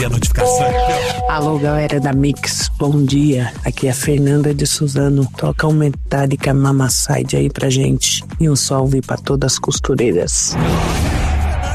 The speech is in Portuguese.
E a notificação. Alô, galera da Mix, bom dia. Aqui é a Fernanda de Suzano. Toca um Metallica Mama Side aí pra gente. E um salve pra todas as costureiras.